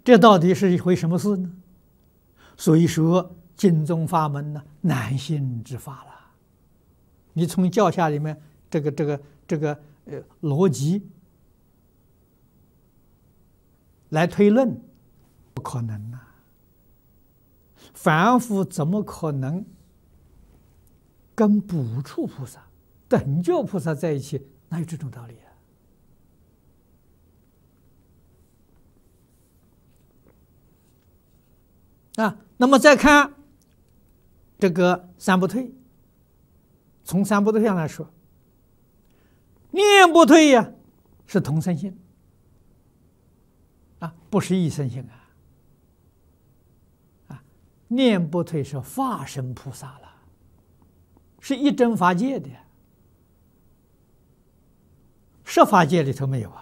这到底是一回什么事呢？所以说，经宗法门呢，难信之法了。你从教下里面这个逻辑来推论，不可能啊！凡夫怎么可能跟补处菩萨、等觉菩萨在一起？哪有这种道理啊？那么再看这个三不退，从三不退上来说，念不退呀，是同生性啊，不是异生性啊。念不退是化身菩萨了，是一真法界的，设法界里头没有啊。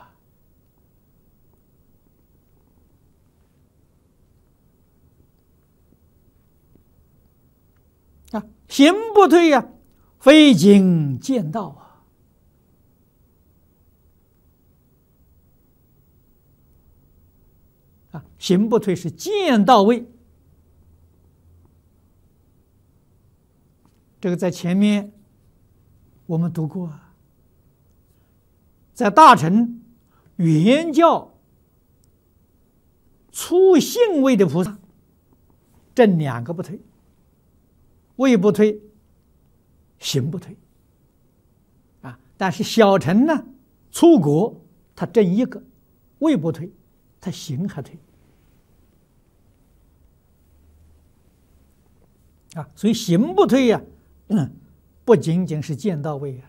行不退呀，非经见道啊！行不退是见到位，这个在前面我们读过啊，在大乘原教初信位的菩萨，正两个不退。位不退，行不退，啊！但是小乘呢，出国他正一个，位不退，他行还退，啊！所以行不退呀，不仅仅是见到位啊，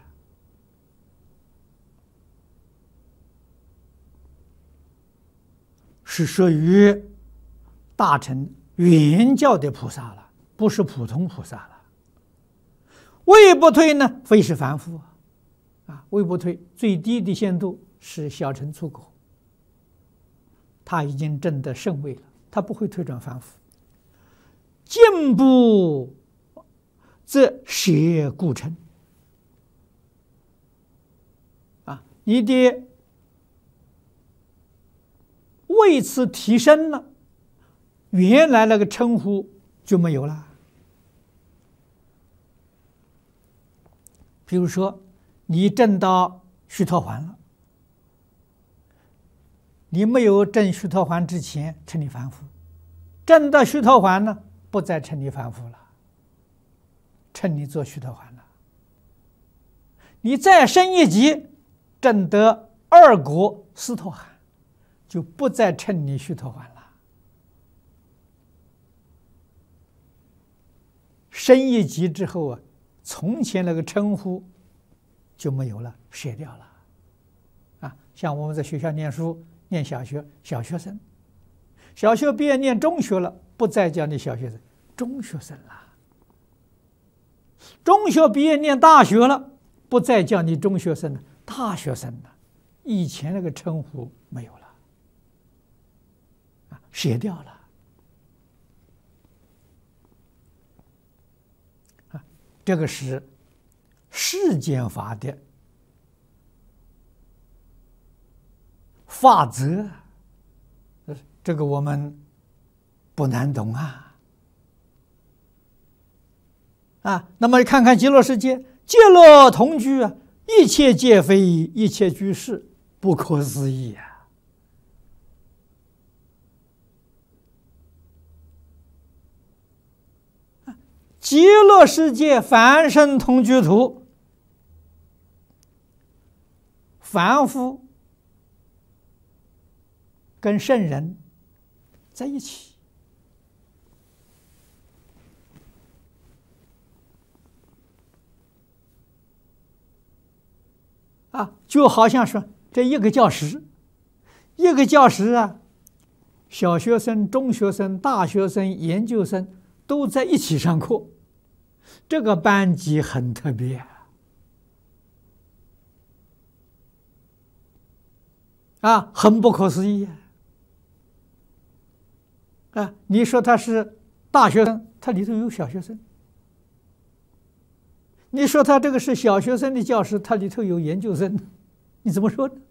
是属于大乘原教的菩萨了。不是普通菩萨了，位不退呢，非是凡夫啊！位不退最低的限度是小乘出国，他已经证得圣位了，他不会退转凡夫。进步则舍故称啊，你的位次提升了，原来那个称呼就没有了。比如说，你证到须陀洹了，你没有证须陀洹之前称你凡夫，证到须陀洹呢，不再称你凡夫了，称你做须陀洹了。你再升一级，证得二果斯陀含，就不再称你须陀洹了。升一级之后啊，从前那个称呼就没有了，舍掉了啊。像我们在学校念书，念小学，小学生，小学毕业念中学了，不再叫你小学生，中学生了。中学毕业念大学了，不再叫你中学生了，大学生了。以前那个称呼没有了啊，舍掉了。这个是世间法的法则，这个我们不难懂啊。那么看看极乐世界，极乐同居啊，一切皆非，一切居士，不可思议啊！极乐世界凡圣同居土，凡夫跟圣人在一起啊，就好像说这一个教室，一个教室啊，小学生、中学生、大学生、研究生都在一起上课。这个班级很特别啊，很不可思议啊！你说他是大学生，他里头有小学生；你说他这个是小学生的教室，他里头有研究生，你怎么说呢？